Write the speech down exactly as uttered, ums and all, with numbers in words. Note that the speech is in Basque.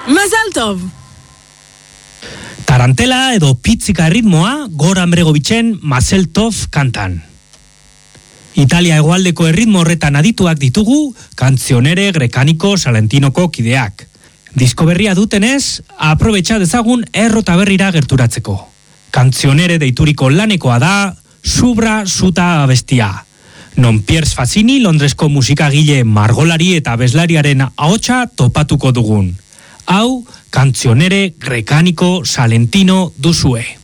Mazal tov! Tarantela edo pitzika erritmoa Goran Bregovitzen Mazel Tov kantan. Italia hegoaldeko erritmo horretan adituak ditugu Canzionere Grecaniko Salentinoko kideak. Disko berria dutenez, aprobetxa dezagun errota berrira gerturatzeko. Canzionere deituriko lanekoa da Subra Suta abestia. Non Piers Fazzini Londresko musikagile margolari eta abeslariaren ahotsa topatuko dugun. Hau, Canzionere Grecaniko Salentino duzue.